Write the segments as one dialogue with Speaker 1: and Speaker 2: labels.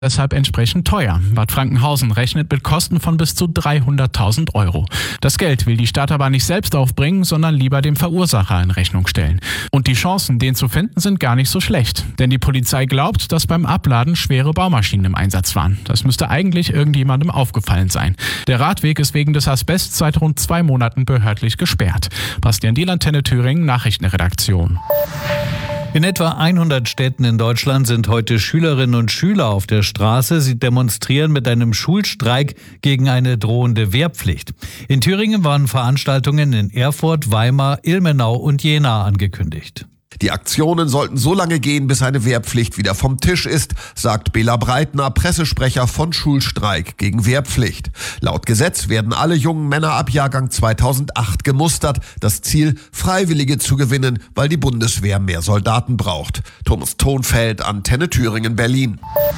Speaker 1: deshalb entsprechend teuer. Bad Frankenhausen rechnet mit Kosten von bis zu 300.000 Euro. Das Geld will die Stadt aber nicht selbst aufbringen, sondern lieber dem Verursacher in Rechnung stellen. Und die Chancen, den zu finden, sind gar nicht so schlecht. Denn die Polizei glaubt, dass beim Abladen schwere Baumaschinen im Einsatz waren. Das müsste eigentlich irgendjemandem aufgefallen sein. Der Radweg ist wegen des Asbests seit rund 2 Monaten behördlich gesperrt. Bastian Diel, Antenne Thüringen, Nachrichtenredaktion.
Speaker 2: In etwa 100 Städten in Deutschland sind heute Schülerinnen und Schüler auf der Straße. Sie demonstrieren mit einem Schulstreik gegen eine drohende Wehrpflicht. In Thüringen waren Veranstaltungen in Erfurt, Weimar, Ilmenau und Jena angekündigt.
Speaker 3: Die Aktionen sollten so lange gehen, bis eine Wehrpflicht wieder vom Tisch ist, sagt Bela Breitner, Pressesprecher von Schulstreik gegen Wehrpflicht. Laut Gesetz werden alle jungen Männer ab Jahrgang 2008 gemustert. Das Ziel, Freiwillige zu gewinnen, weil die Bundeswehr mehr Soldaten braucht. Thomas Thonfeld, Antenne Thüringen, Berlin.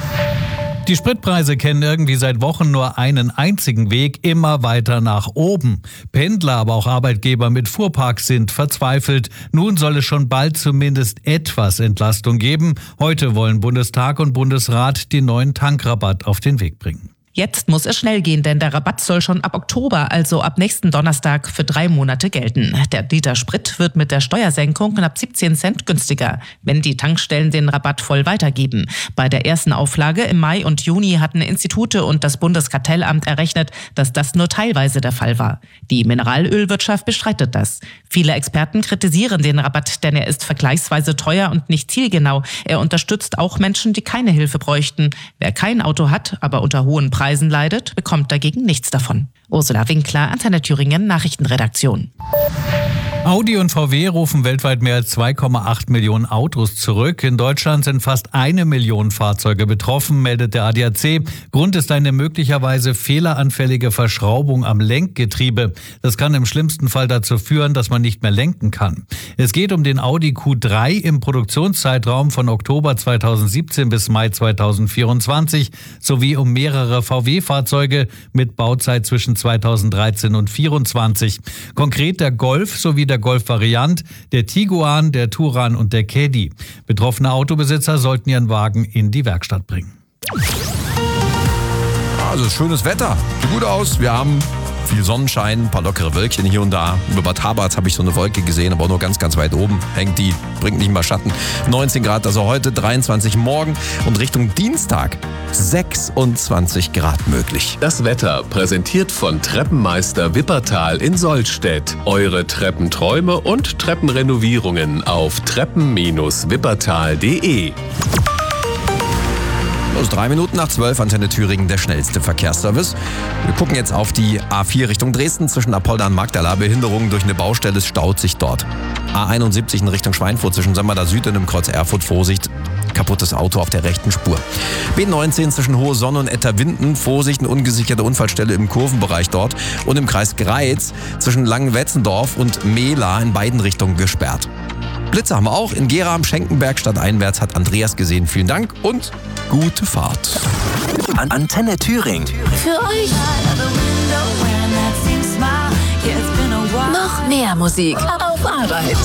Speaker 2: Die Spritpreise kennen irgendwie seit Wochen nur einen einzigen Weg, immer weiter nach oben. Pendler, aber auch Arbeitgeber mit Fuhrparks sind verzweifelt. Nun soll es schon bald zumindest etwas Entlastung geben. Heute wollen Bundestag und Bundesrat den neuen Tankrabatt auf den Weg bringen.
Speaker 4: Jetzt muss es schnell gehen, denn der Rabatt soll schon ab Oktober, also ab nächsten Donnerstag, für 3 Monate gelten. Der Liter Sprit wird mit der Steuersenkung knapp 17 Cent günstiger, wenn die Tankstellen den Rabatt voll weitergeben. Bei der ersten Auflage im Mai und Juni hatten Institute und das Bundeskartellamt errechnet, dass das nur teilweise der Fall war. Die Mineralölwirtschaft bestreitet das. Viele Experten kritisieren den Rabatt, denn er ist vergleichsweise teuer und nicht zielgenau. Er unterstützt auch Menschen, die keine Hilfe bräuchten. Wer kein Auto hat, aber unter hohen Preisen leidet, bekommt dagegen nichts davon. Ursula Winkler, Antenne Thüringen, Nachrichtenredaktion.
Speaker 2: Audi und VW rufen weltweit mehr als 2,8 Millionen Autos zurück. In Deutschland sind fast 1 Million Fahrzeuge betroffen, meldet der ADAC. Grund ist eine möglicherweise fehleranfällige Verschraubung am Lenkgetriebe. Das kann im schlimmsten Fall dazu führen, dass man nicht mehr lenken kann. Es geht um den Audi Q3 im Produktionszeitraum von Oktober 2017 bis Mai 2024 sowie um mehrere VW-Fahrzeuge mit Bauzeit zwischen 2013 und 2024. Konkret der Golf sowie der Golf-Variant, der Tiguan, der Touran und der Caddy. Betroffene Autobesitzer sollten ihren Wagen in die Werkstatt bringen.
Speaker 5: Also schönes Wetter, sieht gut aus. Wir haben viel Sonnenschein, ein paar lockere Wölkchen hier und da. Über Bad Haberts habe ich so eine Wolke gesehen, aber nur ganz, ganz weit oben hängt die, bringt nicht mal Schatten. 19 Grad, also heute 23 morgen und Richtung Dienstag 26 Grad möglich.
Speaker 6: Das Wetter präsentiert von Treppenmeister Wippertal in Sollstedt. Eure Treppenträume und Treppenrenovierungen auf treppen-wippertal.de.
Speaker 5: Los, 3 Minuten nach 12, Antenne Thüringen, der schnellste Verkehrsservice. Wir gucken jetzt auf die A4 Richtung Dresden zwischen Apolda und Magdala. Behinderungen durch eine Baustelle, es staut sich dort. A71 in Richtung Schweinfurt zwischen Sömmerda Süd und dem Kreuz Erfurt, Vorsicht, kaputtes Auto auf der rechten Spur. B19 zwischen Hohe Sonne und Etterwinden, Vorsicht, eine ungesicherte Unfallstelle im Kurvenbereich dort. Und im Kreis Greiz zwischen Langenwetzendorf und Mehla in beiden Richtungen gesperrt. Blitze haben wir auch. In Gera am Schenkenberg stadteinwärts hat Andreas gesehen. Vielen Dank und gute Fahrt.
Speaker 7: Antenne Thüringen.
Speaker 8: Für euch. Noch mehr Musik auf Arbeit.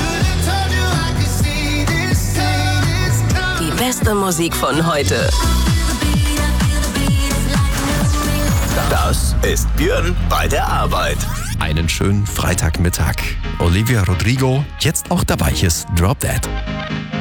Speaker 8: Die beste Musik von heute.
Speaker 7: Das ist Björn bei der Arbeit.
Speaker 5: Einen schönen Freitagmittag. Olivia Rodrigo, jetzt auch dabei. Hier ist Drop That.